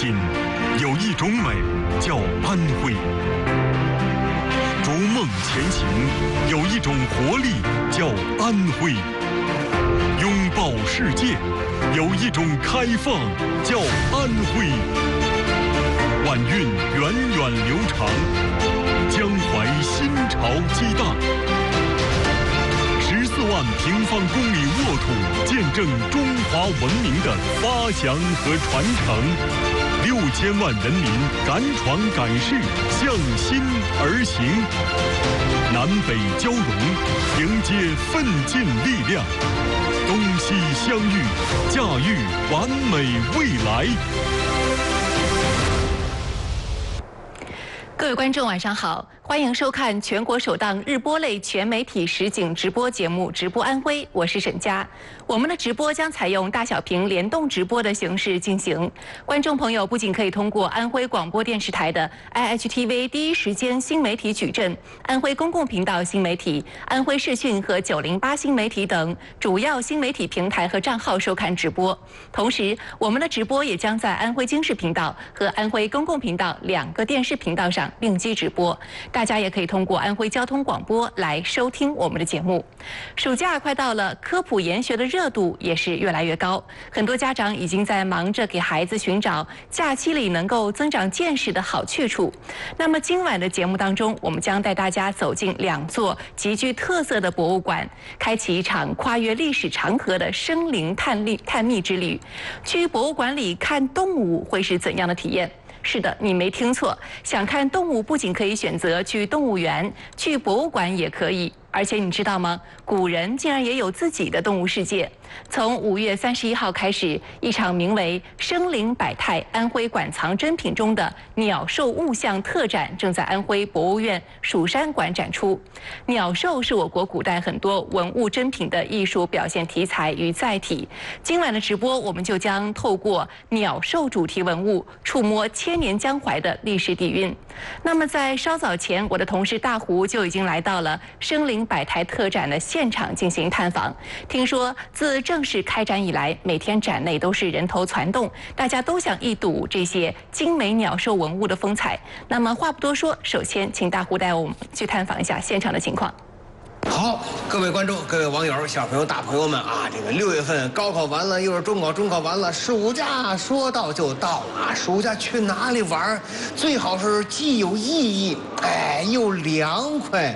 品，有一种美叫安徽；逐梦前行，有一种活力叫安徽；拥抱世界，有一种开放叫安徽。万运源远流长，江淮新潮激荡。14万平方公里沃土，见证中华文明的发祥和传承。6000万人民敢闯敢试，向心而行。南北交融，迎接奋进力量。东西相遇，驾驭完美未来。 各位观众，晚上好，欢迎收看全国首档日播类全媒体实景直播节目《直播安徽》，我是沈佳。我们的直播将采用大小屏联动直播的形式进行，观众朋友不仅可以通过安徽广播电视台的 IHTV 第一时间新媒体矩阵、安徽公共频道新媒体、安徽视讯和908新媒体等主要新媒体平台和账号收看直播。同时，我们的直播也将在安徽经视频道和安徽公共频道2个电视频道上并机直播，大家也可以通过安徽交通广播来收听我们的节目。暑假快到了，科普研学的热度也是越来越高，很多家长已经在忙着给孩子寻找假期里能够增长见识的好去处。那么今晚的节目当中，我们将带大家走进2座极具特色的博物馆，开启一场跨越历史长河的生灵探秘之旅。去博物馆里看动物会是怎样的体验？是的，你没听错，想看动物不仅可以选择去动物园，去博物馆也可以。而且你知道吗？古人竟然也有自己的动物世界。从5月31号开始，一场名为“生灵百态安徽馆藏珍品”中的鸟兽物象特展正在安徽博物院蜀山馆展出。鸟兽是我国古代很多文物珍品的艺术表现题材与载体。今晚的直播，我们就将透过鸟兽主题文物，触摸千年江淮的历史底蕴。那么在稍早前，我的同事大胡就已经来到了生灵百态特展的现场进行探访。听说自正式开展以来，每天展内都是人头攒动，大家都想一睹这些精美鸟兽文物的风采。那么话不多说，首先请大胡带我们去探访一下现场的情况。 好，各位观众、各位网友、小朋友、大朋友们啊，这个6月份高考完了，又是中考，中考完了，暑假说到就到了啊！暑假去哪里玩？最好是既有意义，又凉快。